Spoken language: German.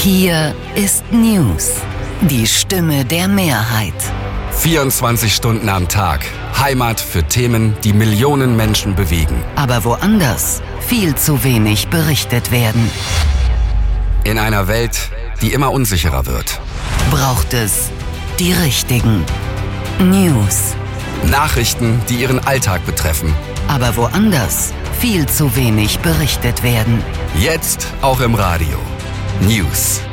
Hier ist News, die Stimme der Mehrheit. 24 Stunden am Tag. Heimat für Themen, die Millionen Menschen bewegen. Aber woanders viel zu wenig berichtet werden. In einer Welt, die immer unsicherer wird. Braucht es die richtigen News. Nachrichten, die Ihren Alltag betreffen. Aber woanders viel zu wenig berichtet werden. Jetzt auch im Radio. News